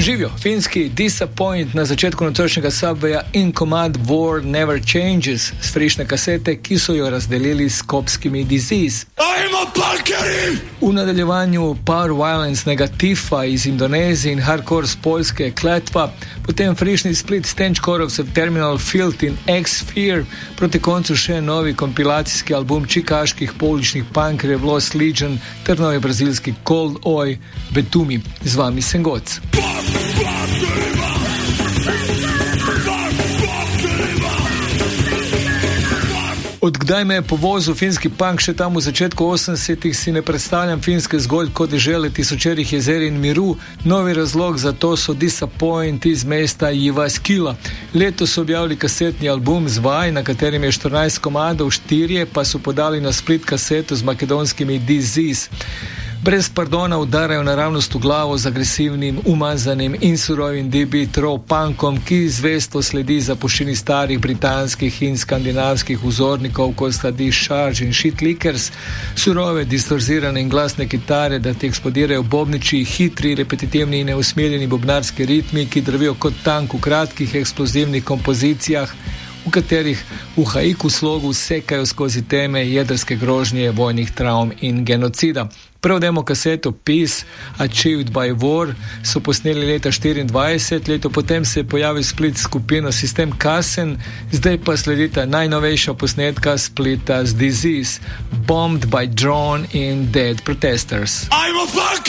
Živijo, finski Disappoint na začetku nocojšnjega Subwaya In Command War Never Changes s frišne kasete, ki so jo razdelili s skopskimi Disease. V nadaljevanju Power Violence Negatifa iz Indonezije in Hardcore z Poljske Kletva, potem frišni split Stenchkorovs of Terminal Field in X-Fear, proti koncu še novi kompilacijski album čikaških pouličnih punkerjev Lost Legion ter novi brazilski Cold Oi Betumi. Z vami Sengoc. Od kdaj me je povozil finski punk še tam v začetku 80-ih, si ne predstavljam finske zgolj kot dežele tisočerih jezer in miru. Novi razlog za to so Disappoint iz mesta Jyväskylä. Letos so objavili kasetni album Zvaj, na katerem je 14 komadov, 4 pa so podali na split kaseto z makedonskimi Disease. Brez pardona udarajo naravnost v glavo z agresivnim, umazanim in surovim DB throw punkom, ki zvesto sledi zapuščini starih britanskih in skandinavskih vzornikov, kot sta Discharge in Shit Lickers, surove, distorzirane in glasne kitare, da ti eksplodirajo bobniči, hitri, repetitivni in neusmiljeni bobnarski ritmi, ki drvijo kot tank v kratkih eksplozivnih kompozicijah, v katerih v haiku slogu sekajo skozi teme jedrske grožnje, vojnih travm in genocida. Prvo demo kaseto Peace, Achieved by War, so posneli leta 24, leto potem se je pojavil split skupino System Kasen, zdaj pa sledita najnovejša posnetka splita z Disease, Bombed by Drone in Dead Protesters.